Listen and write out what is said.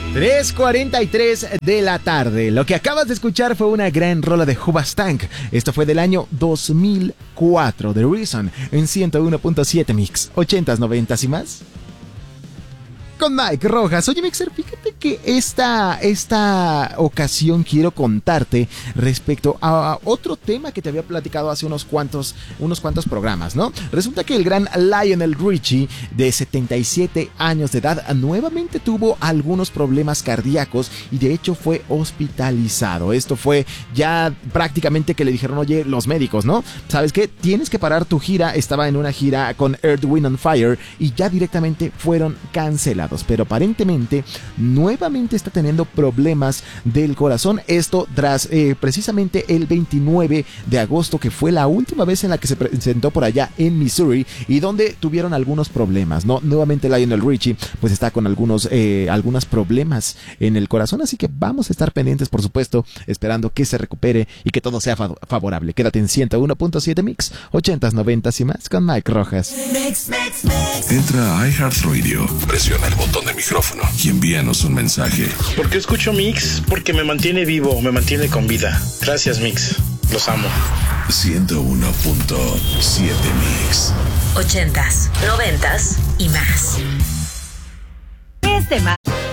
3:43 de la tarde. Lo que acabas de escuchar fue una gran rola de Hoobastank. Esto fue del año 2004, The Reason, en 101.7 Mix, 80s, 90s y más. Con Mike Rojas. Oye, Mixer, fíjate que esta ocasión quiero contarte respecto a otro tema que te había platicado hace unos cuantos programas, ¿no? Resulta que el gran Lionel Richie, de 77 años de edad, nuevamente tuvo algunos problemas cardíacos y de hecho fue hospitalizado. Esto fue ya prácticamente que le dijeron, oye, los médicos, ¿no? ¿Sabes qué? Tienes que parar tu gira. Estaba en una gira con Earth, Wind and Fire y ya directamente fueron cancelados. Pero aparentemente nuevamente está teniendo problemas del corazón. Esto tras precisamente el 29 de agosto, que fue la última vez en la que se presentó por allá en Missouri y donde tuvieron algunos problemas, ¿no? Nuevamente Lionel Richie pues está con algunos problemas en el corazón, así que vamos a estar pendientes, por supuesto, esperando que se recupere y que todo sea favorable. Quédate en 101.7 Mix, 80s, 90s y más con Mike Rojas. Entra a iHeartRadio, presiona el botón de micrófono y envíanos un mensaje. ¿Por qué escucho Mix? Porque me mantiene vivo, me mantiene con vida. Gracias, Mix. Los amo. 101.7 Mix. 80s, 90s y más. Este